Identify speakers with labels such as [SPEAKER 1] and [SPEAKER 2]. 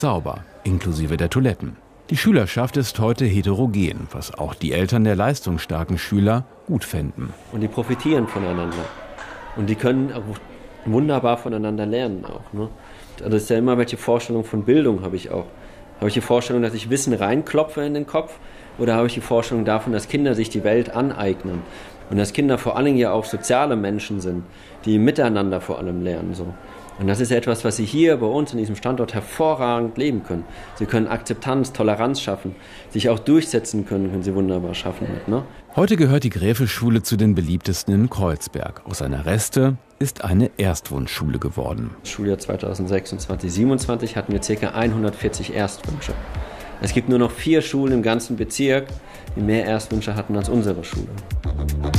[SPEAKER 1] sauber, inklusive der Toiletten. Die Schülerschaft ist heute heterogen, was auch die Eltern der leistungsstarken Schüler gut fänden.
[SPEAKER 2] Und die profitieren voneinander. Und die können auch wunderbar voneinander lernen auch. Ne? Das ist ja immer, welche Vorstellung von Bildung habe ich auch. Habe ich die Vorstellung, dass ich Wissen reinklopfe in den Kopf, oder habe ich die Vorstellung davon, dass Kinder sich die Welt aneignen? Und dass Kinder vor allem ja auch soziale Menschen sind, die miteinander vor allem lernen. So. Und das ist etwas, was sie hier bei uns in diesem Standort hervorragend leben können. Sie können Akzeptanz, Toleranz schaffen, sich auch durchsetzen können sie wunderbar schaffen. Ne?
[SPEAKER 1] Heute gehört die Gräfelschule zu den beliebtesten in Kreuzberg. Aus einer Reste ist eine Erstwunschschule geworden.
[SPEAKER 2] Im Schuljahr 2026/27 hatten wir ca. 140 Erstwünsche. Es gibt nur noch 4 Schulen im ganzen Bezirk, die mehr Erstwünsche hatten als unsere Schule.